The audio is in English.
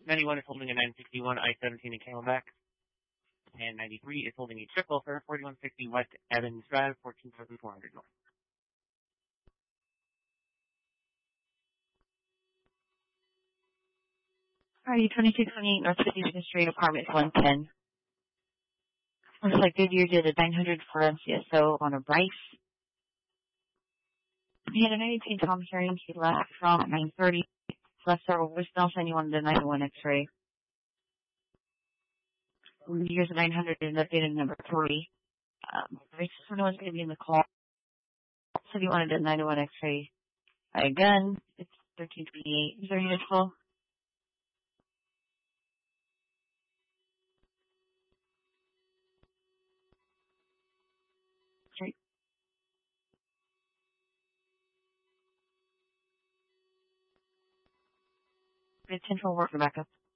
91 is holding a 961 I-17 in Camelback. And 93 is holding a triple for 4160 West Evans Drive, 14,400 north. Alrighty, 2628 North 52nd Street, apartment 110. Looks like Goodyear did a 900 for MCSO on a Bryce. He had a 92 Tom hearing. He left from 9:30. Left several voicemails saying he wanted a 901 X-ray. Here's a 900 and updated number 3. Bryce said no one's going to be in the call. Said he wanted a 901 X-ray. Again, it's 1328. Is there any useful? Straight. Good central work for backup.